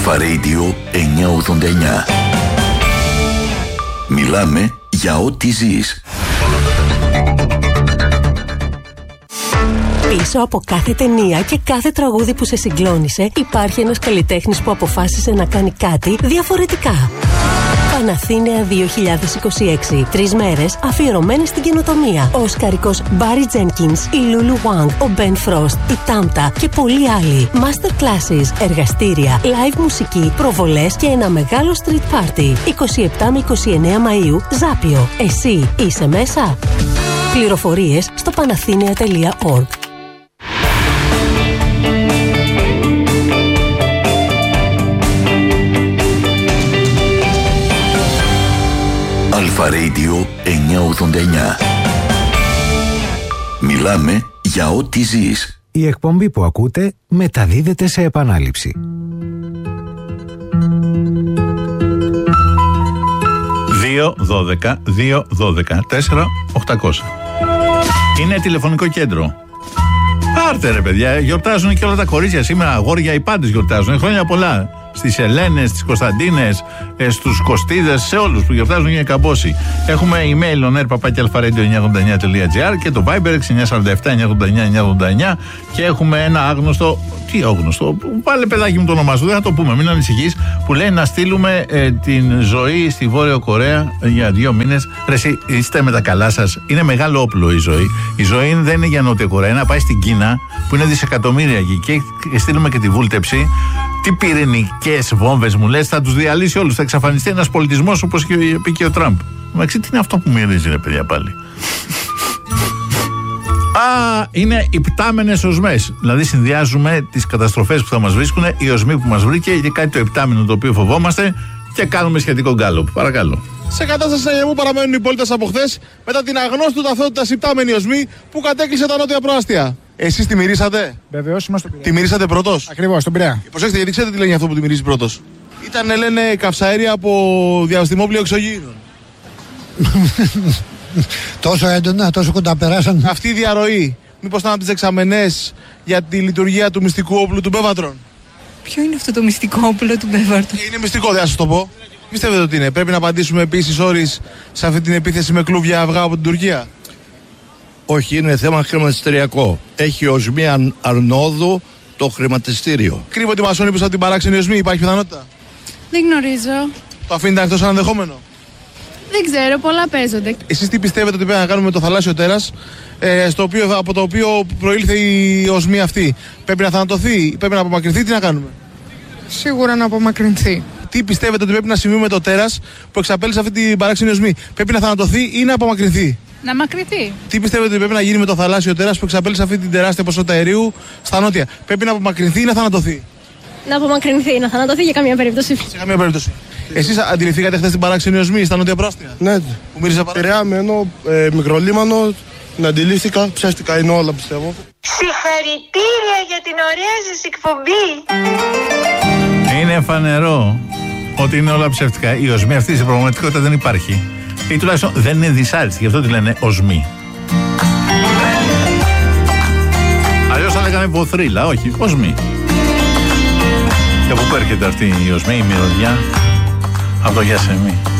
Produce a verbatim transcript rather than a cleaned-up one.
Αλφα Radio εννιακόσια ογδόντα εννιά. Μιλάμε για ό,τι ζεις. Πίσω από κάθε ταινία και κάθε τραγούδι που σε συγκλώνησε υπάρχει ένας καλλιτέχνης που αποφάσισε να κάνει κάτι διαφορετικά. Παναθήναια δύο χιλιάδες είκοσι έξι. Τρεις μέρες αφιερωμένες στην καινοτομία. Ο οσκαρικός Μπάρι Τζένκινς, η Λούλου Wang, ο Μπεν Φρόστ, η Τάμτα και πολλοί άλλοι. Master classes, εργαστήρια, live μουσική, προβολές και ένα μεγάλο street party. είκοσι επτά με είκοσι εννέα Μαΐου, Ζάπιο. Εσύ είσαι μέσα? Πληροφορίες στο παναθήναια τελεία org. Αλφα Radio εννιακόσια ογδόντα εννιά. Μιλάμε για ό,τι ζεις. Η εκπομπή που ακούτε μεταδίδεται σε επανάληψη. δύο δώδεκα δύο δώδεκα τέσσερα οκτακόσια. Είναι τηλεφωνικό κέντρο. Πάρτε ρε παιδιά, γιορτάζουν και όλα τα κορίτσια σήμερα, αγόρια, οι πάντες γιορτάζουν. Χρόνια πολλά. Στις Ελένες, στις Κωνσταντίνες, στους Κωστίδες, σε όλους που γιορτάζουν για καμπόση. Έχουμε email on air παπάκι αλφαρέντιο εννιακόσια ογδόντα εννιά τελεία τζι άρ και το Viber έξι εννιά τέσσερα επτά εννιακόσια ογδόντα εννιά εννιακόσια ογδόντα εννιά και έχουμε ένα άγνωστο, τι άγνωστο, πάλι παιδάκι μου το όνομά σου, δεν θα το πούμε, μην ανησυχείς, που λέει να στείλουμε ε, την ζωή στη Βόρειο Κορέα για δύο μήνες. Ρε εσύ, είστε με τα καλά σας, είναι μεγάλο όπλο η ζωή. Η ζωή δεν είναι για Νότια Κορέα, είναι να πάει στην Κίνα που είναι δισεκατομμύρια εκεί και στείλουμε και τη βούλτεψη. Τι πυρηνικές βόμβες μου λες, θα τους διαλύσει όλους, θα εξαφανιστεί ένας πολιτισμός όπως και είπε και ο Τραμπ. Μαξί, τι είναι αυτό που μυρίζει ρε παιδιά πάλι? Α, είναι υπτάμενες οσμές. Δηλαδή συνδυάζουμε τις καταστροφές που θα μας βρίσκουν, η οσμή που μας βρήκε και κάτι το υπτάμενο το οποίο φοβόμαστε και κάνουμε σχετικό γκάλωπ. Παρακαλώ. Σε κατάσταση αγιεμού παραμένουν οι πολίτες από χθες μετά την αγνώστου ταυτότητας υπτάμενη οσμή που κατέκλυσε τα νότια προάστια. Εσείς τη μυρίσατε? Βεβαίως, είμαστε στον Πειραιά. Τη μυρίσατε πρώτος? Ακριβώς, στον Πειραιά. Προσέξτε, γιατί ξέρετε τι λένε αυτό που τη μυρίζει πρώτος. Ήταν, λένε, καυσαέρια από διαστημόπλοιο εξωγήινων. Τόσο έντονα, τόσο κοντά περάσαν. Αυτή η διαρροή, μήπως ήταν από τις δεξαμενές για τη λειτουργία του μυστικού όπλου του Μπέβατρον? Ποιο είναι αυτό το μυστικό όπλο του Μπέβατρον? Είναι μυστικό, δεν θα σας το πω. Πιστεύετε ότι είναι? Πρέπει να απαντήσουμε επίσης όρις σε αυτή την επίθεση με κλούβια αυγά από την Τουρκία? Όχι, είναι θέμα χρηματιστηριακό. Έχει οσμή αρνόδου το χρηματιστήριο. Κρύβονται οι μασόνοι πίσω από την παράξενη οσμή, υπάρχει πιθανότητα? Δεν γνωρίζω. Το αφήνετε εκτός σαν ενδεχόμενο? Δεν ξέρω, πολλά παίζονται. Εσείς τι πιστεύετε ότι πρέπει να κάνουμε με το θαλάσσιο τέρας, ε, στο οποίο, από το οποίο προήλθε η οσμή αυτή? Πρέπει να θανατωθεί, πρέπει να απομακρυνθεί, τι να κάνουμε? Σίγουρα να απομακρυνθεί. Τι πιστεύετε ότι πρέπει να συμβεί με το τέρας που εξαπέλυσε αυτή την παράξενη οσμή? Πρέπει να θανατωθεί ή να απομακρυνθεί? Να μακρυνθεί. Τι πιστεύετε ότι πρέπει να γίνει με το θαλάσσιο τέρας που εξαπέλυσε αυτή την τεράστια ποσότητα αερίου στα νότια? Πρέπει να απομακρυνθεί ή να θανατωθεί? Να απομακρυνθεί, να θανατωθεί για καμία περίπτωση. Σε καμία περίπτωση. Εσείς αντιληφθήκατε χθες την παράξενη οσμή στα νότια πρόστια? Ναι. Που μύριζε πάρα. Πειραιά, μένω, ε, μικρολίμανο, την αντιλήφθηκα, ψεύτικα είναι όλα πιστεύω. Συγχαρητήρια για την ωραία σας εκπομπή. Είναι φανερό ότι είναι όλα ψεύτικα. Η οσμή αυτή στην πραγματικότητα δεν υπάρχει. Ή τουλάχιστον δεν είναι δυσάρεστη, γι' αυτό τη λένε οσμή. Αλλιώς θα λέγανε βοθρίλα, όχι, οσμή. Και από πού έρχεται αυτή η οσμή, η μυρωδιά? Από το Γιασεμί.